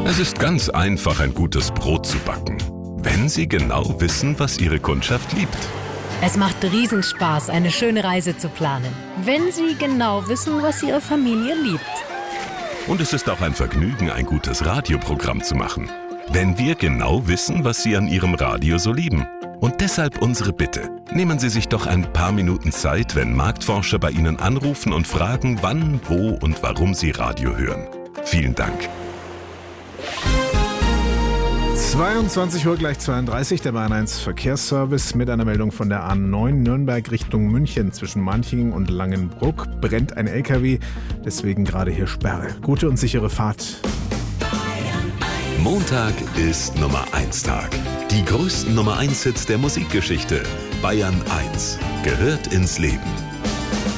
Es ist ganz einfach, ein gutes Brot zu backen, wenn Sie genau wissen, was Ihre Kundschaft liebt. Es macht Riesenspaß, eine schöne Reise zu planen, wenn Sie genau wissen, was Ihre Familie liebt. Und es ist auch ein Vergnügen, ein gutes Radioprogramm zu machen, wenn wir genau wissen, was Sie an Ihrem Radio so lieben. Und deshalb unsere Bitte: Nehmen Sie sich doch ein paar Minuten Zeit, wenn Marktforscher bei Ihnen anrufen und fragen, wann, wo und warum Sie Radio hören. Vielen Dank. 22 Uhr gleich 32, der Bayern 1 Verkehrsservice mit einer Meldung von der A9 Nürnberg Richtung München. Zwischen Manching und Langenbruck brennt ein LKW, deswegen gerade hier Sperre. Gute und sichere Fahrt. Montag ist Nummer 1 Tag. Die größten Nummer 1 Hits der Musikgeschichte. Bayern 1 gehört ins Leben.